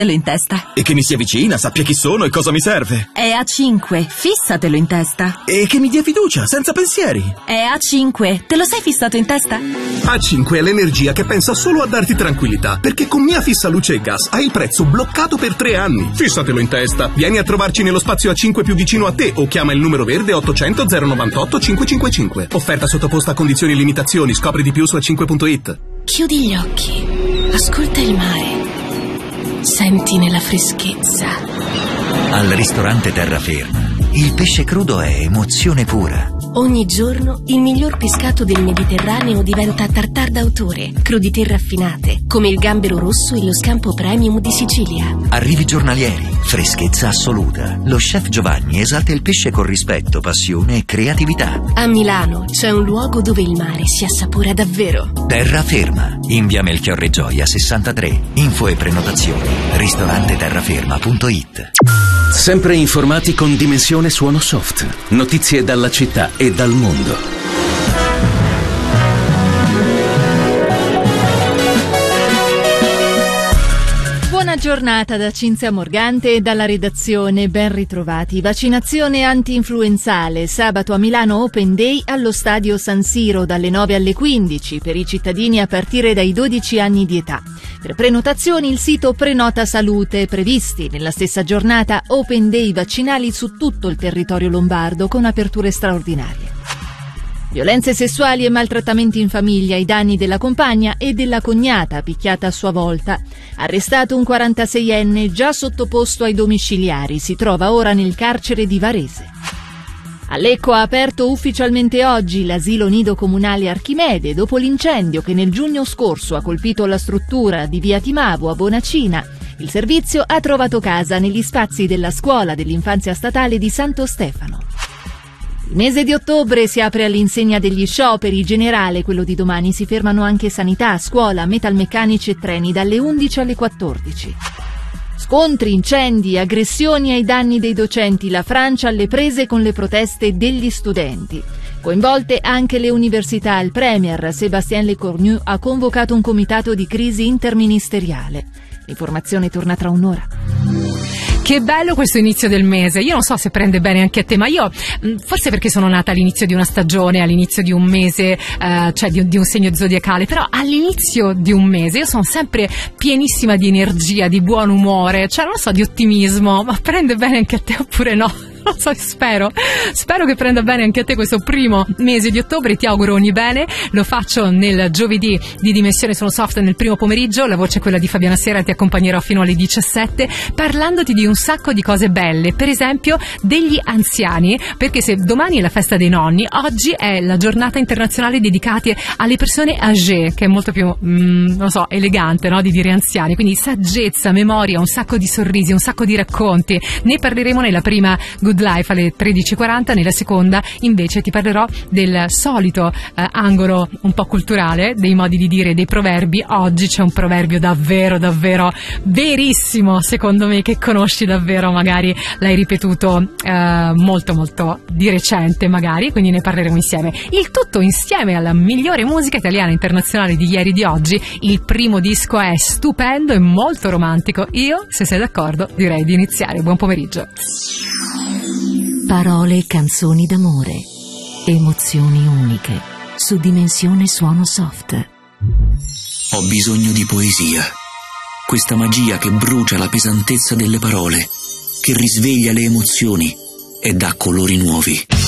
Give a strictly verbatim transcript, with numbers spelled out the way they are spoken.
in testa. E che mi si avvicina, sappia chi sono e cosa mi serve. È A cinque, fissatelo in testa. E che mi dia fiducia, senza pensieri. È A cinque, te lo sei fissato in testa? A cinque è l'energia che pensa solo a darti tranquillità, perché con Mia Fissa Luce e Gas hai il prezzo bloccato per tre anni. Fissatelo in testa. Vieni a trovarci nello spazio A cinque più vicino a te o chiama il numero verde ottocento zero novantotto cinquecentocinquantacinque. Offerta sottoposta a condizioni e limitazioni. Scopri di più su a cinque punto it. Chiudi gli occhi, ascolta il mare, senti nella freschezza. Al ristorante Terraferma il pesce crudo è emozione pura. Ogni giorno il miglior pescato del Mediterraneo diventa tartar d'autore, crudité raffinate, come il gambero rosso e lo scampo premium di Sicilia. Arrivi giornalieri, freschezza assoluta. Lo chef Giovanni esalta il pesce con rispetto, passione e creatività. A Milano c'è un luogo dove il mare si assapora davvero. Terraferma, in via Melchiorre Gioia sessantatré. Info e prenotazioni ristorante terraferma punto it. Sempre informati con Dimensione Suono Soft. Notizie dalla città e dal mondo. Buona giornata da Cinzia Morgante e dalla redazione, ben ritrovati. Vaccinazione anti-influenzale, sabato a Milano Open Day allo stadio San Siro dalle nove alle quindici per i cittadini a partire dai dodici anni di età. Per prenotazioni il sito Prenota Salute, previsti nella stessa giornata Open Day vaccinali su tutto il territorio lombardo con aperture straordinarie. Violenze sessuali e maltrattamenti in famiglia ai danni della compagna e della cognata picchiata a sua volta. Arrestato un quarantaseienne già sottoposto ai domiciliari, si trova ora nel carcere di Varese. A Lecco ha aperto ufficialmente oggi l'asilo nido comunale Archimede dopo l'incendio che nel giugno scorso ha colpito la struttura di via Timavo a Bonacina. Il servizio ha trovato casa negli spazi della scuola dell'infanzia statale di Santo Stefano. Il mese di ottobre si apre all'insegna degli scioperi generale, quello di domani si fermano anche sanità, scuola, metalmeccanici e treni dalle undici alle quattordici. Scontri, incendi, aggressioni ai danni dei docenti, la Francia alle prese con le proteste degli studenti. Coinvolte anche le università, il premier Sébastien Lecornu ha convocato un comitato di crisi interministeriale. L'informazione torna tra un'ora. Che bello questo inizio del mese. Io non so se prende bene anche a te, ma io forse perché sono nata all'inizio di una stagione, all'inizio di un mese, eh, cioè di, di un segno zodiacale, però all'inizio di un mese io sono sempre pienissima di energia, di buon umore, cioè non so, di ottimismo. Ma prende bene anche a te oppure no? Non so, spero spero che prenda bene anche a te questo primo mese di ottobre. Ti auguro ogni bene. Lo faccio nel giovedì di Dimensione Sono Soft nel primo pomeriggio. La voce è quella di Fabiana Sera, ti accompagnerò fino alle diciassette parlandoti di un sacco di cose belle, per esempio degli anziani, perché se domani è la festa dei nonni, oggi è la giornata internazionale dedicata alle persone âgées, che è molto più mm, non so, elegante, no, di dire anziani, quindi saggezza, memoria, un sacco di sorrisi, un sacco di racconti. Ne parleremo nella prima Good Life alle tredici e quaranta, nella seconda invece ti parlerò del solito eh, angolo un po' culturale, dei modi di dire, dei proverbi. Oggi c'è un proverbio davvero davvero verissimo, secondo me, che conosci davvero, magari l'hai ripetuto eh, molto molto di recente magari, quindi ne parleremo insieme. Il tutto insieme alla migliore musica italiana e internazionale di ieri e di oggi. Il primo disco è stupendo e molto romantico. Io, se sei d'accordo, direi di iniziare. Buon pomeriggio. Parole e canzoni d'amore, emozioni uniche, su Dimensione Suono Soft. Ho bisogno di poesia, questa magia che brucia la pesantezza delle parole, che risveglia le emozioni e dà colori nuovi.